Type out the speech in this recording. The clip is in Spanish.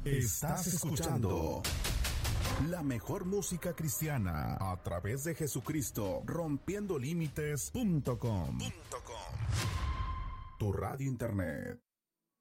Estás escuchando la mejor música cristiana a través de Jesucristo, rompiendolímites.com. Tu radio internet.